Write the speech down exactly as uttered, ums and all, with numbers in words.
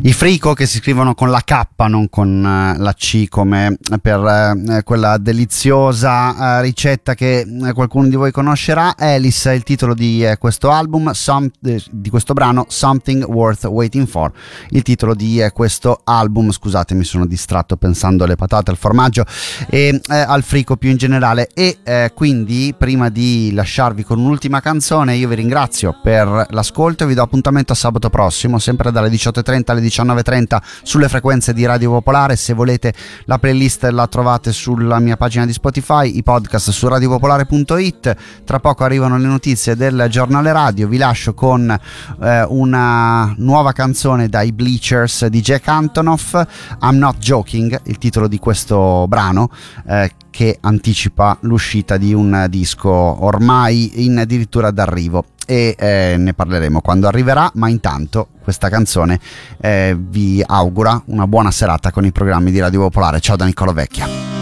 I Frico, che si scrivono con la K, non con uh, la C, come per uh, quella deliziosa uh, ricetta che uh, qualcuno di voi conoscerà. Alice è il titolo di uh, questo album, some, eh, di questo brano, Something Worth Waiting For, il titolo di uh, questo album. Scusate, mi sono distratto pensando alle patate, al formaggio e uh, al frico più in generale. E uh, quindi, prima di lasciarvi con un'ultima canzone, io vi ringrazio per l'ascolto e vi do appuntamento a sabato prossimo, sempre dalle diciotto e trenta alle diciannove e trenta sulle frequenze di Radio Popolare. Se volete la playlist la trovate sulla mia pagina di Spotify, i podcast su radiopopolare punto it. Tra poco arrivano le notizie del giornale radio. Vi lascio con eh, una nuova canzone dai Bleachers di Jack Antonoff, I'm Not Joking, il titolo di questo brano, eh, che anticipa l'uscita di un disco ormai in addirittura d'arrivo, e eh, ne parleremo quando arriverà. Ma intanto questa canzone eh, vi augura una buona serata con i programmi di Radio Popolare. Ciao da Niccolo Vecchia.